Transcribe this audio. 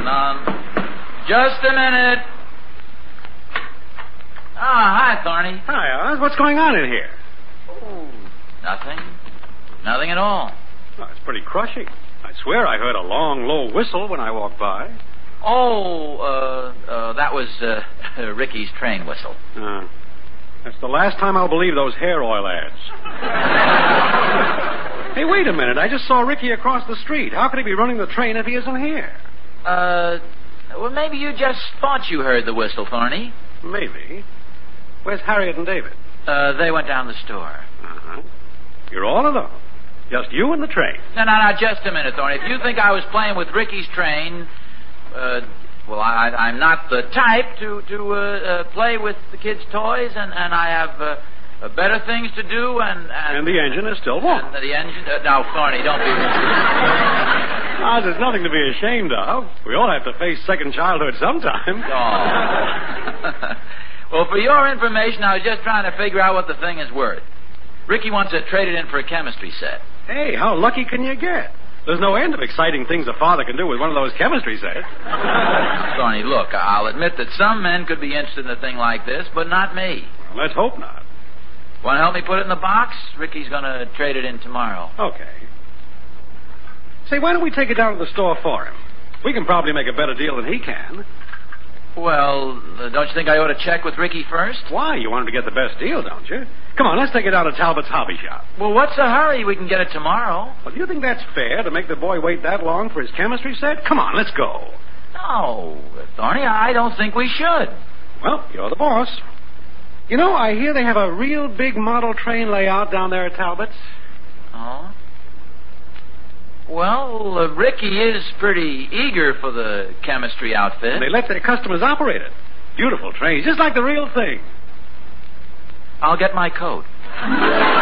on. Just a minute. Hi, Thorny. Hi, Oz. What's going on in here? Oh, nothing. Nothing at all. Oh, it's pretty crushing. I swear I heard a long, low whistle when I walked by. That was Ricky's train whistle. That's the last time I'll believe those hair oil ads. Hey, wait a minute. I just saw Ricky across the street. How could he be running the train if he isn't here? Well, maybe you just thought you heard the whistle, Thorny. Maybe. Where's Harriet and David? They went down the store. Uh-huh. You're all alone. Just you and the train. No, just a minute, Thorny. If you think I was playing with Ricky's train, well, I'm not the type to play with the kids' toys, and I have better things to do, and the engine is still warm. And the engine... now, Thorny, don't be... Oz, there's nothing to be ashamed of. We all have to face second childhood sometime. Oh. Well, for your information, I was just trying to figure out what the thing is worth. Ricky wants to trade it in for a chemistry set. Hey, how lucky can you get? There's no end of exciting things a father can do with one of those chemistry sets. Thorny, look, I'll admit that some men could be interested in a thing like this, but not me. Well, let's hope not. Want to help me put it in the box? Ricky's going to trade it in tomorrow. Okay. Say, why don't we take it down to the store for him? We can probably make a better deal than he can. Well, don't you think I ought to check with Ricky first? Why? You want him to get the best deal, don't you? Come on, let's take it down to Talbot's hobby shop. Well, what's the hurry? We can get it tomorrow. Well, do you think that's fair to make the boy wait that long for his chemistry set? Come on, let's go. No, Thorny, I don't think we should. Well, you're the boss. You know, I hear they have a real big model train layout down there at Talbot's. Oh? Well, Ricky is pretty eager for the chemistry outfit. And they let their customers operate it. Beautiful trains, just like the real thing. I'll get my coat.